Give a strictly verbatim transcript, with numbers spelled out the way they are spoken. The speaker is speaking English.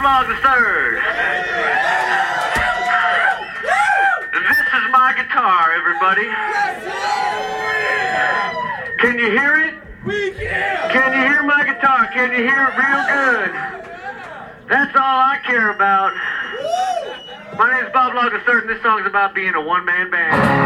Log the Third. This is my guitar, everybody. Can you hear it? We can! Can you hear my guitar? Can you hear it real good? That's all I care about. My name is Bob Log the Third, and this song's about being a one-man band.